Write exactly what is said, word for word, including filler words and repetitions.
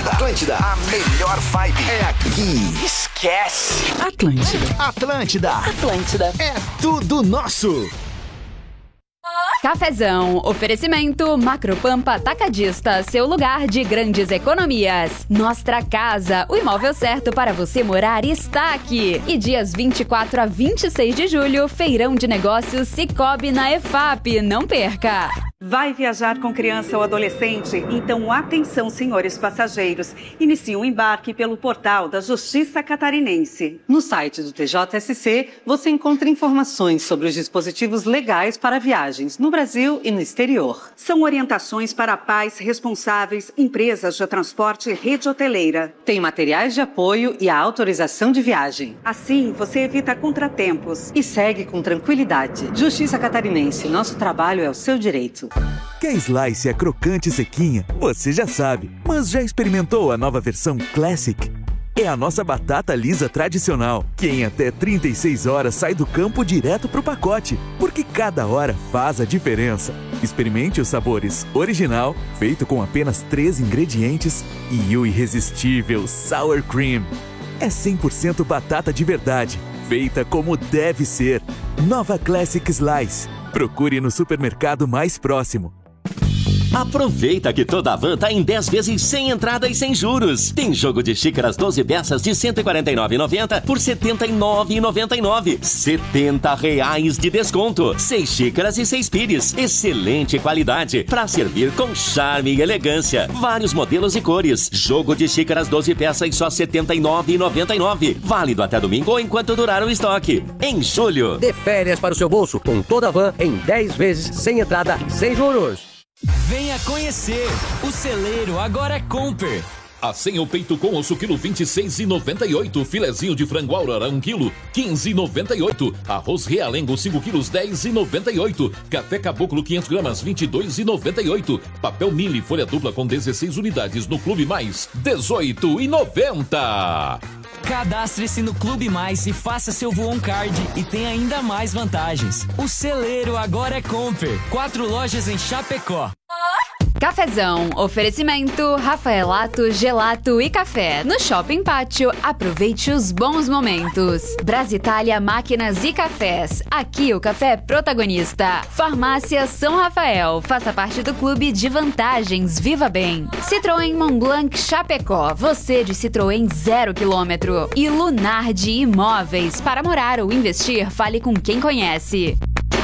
Atlântida, Atlântida, a melhor vibe é aqui. Esquece. Atlântida. Atlântida. Atlântida. É tudo nosso. Cafezão, oferecimento Macropampa Atacadista, seu lugar de grandes economias. Nostra Casa, o imóvel certo para você morar está aqui. E dias vinte e quatro a vinte e seis de julho, feirão de negócios Cicobi na E F A P, não perca. Vai viajar com criança ou adolescente? Então atenção, senhores passageiros. Inicie o embarque pelo portal da Justiça Catarinense. No site do T J S C, você encontra informações sobre os dispositivos legais para viagens no Brasil e no exterior. São orientações para pais responsáveis, empresas de transporte e rede hoteleira. Tem materiais de apoio e a autorização de viagem. Assim, você evita contratempos. E segue com tranquilidade. Justiça Catarinense, nosso trabalho é o seu direito. Quer slice é crocante e sequinha? Você já sabe, mas já experimentou a nova versão Classic? É a nossa batata lisa tradicional, que em até trinta e seis horas sai do campo direto pro pacote, porque cada hora faz a diferença. Experimente os sabores original, feito com apenas três ingredientes, e o irresistível Sour Cream. É cem por cento batata de verdade, feita como deve ser. Nova Classic Slice. Procure no supermercado mais próximo. Aproveita que toda a van tá em dez vezes sem entrada e sem juros. Tem jogo de xícaras doze peças de cento e quarenta e nove reais e noventa centavos por setenta e nove reais e noventa e nove centavos. setenta reais de desconto. Seis xícaras e seis pires. Excelente qualidade para servir com charme e elegância. Vários modelos e cores. Jogo de xícaras doze peças só setenta e nove reais e noventa e nove centavos. Válido até domingo ou enquanto durar o estoque. Em julho. Dê férias para o seu bolso com toda a van em dez vezes sem entrada e sem juros. Venha conhecer! O celeiro agora é Comper. Assim o peito com osso quilo vinte e seis reais e noventa e oito. Filezinho de frango Aurora um quilo quinze reais e noventa e oito. Arroz Realengo cinco quilos dez reais e noventa e oito. Café Caboclo quinhentos gramas vinte e dois reais e noventa e oito. Papel Mili folha dupla com dezesseis unidades no Clube Mais dezoito reais e noventa. Cadastre-se no Clube Mais e faça seu Voon Card e tem ainda mais vantagens. O celeiro agora é Comper. Quatro lojas em Chapecó. Cafezão, oferecimento Rafaelato, Gelato e Café. No Shopping Pátio, aproveite os bons momentos. Brasitália Máquinas e Cafés. Aqui o café é protagonista. Farmácia São Rafael. Faça parte do clube de vantagens. Viva bem. Citroën Montblanc Chapecó. Você de Citroën zero quilômetro. E Lunardi Imóveis. Para morar ou investir, fale com quem conhece.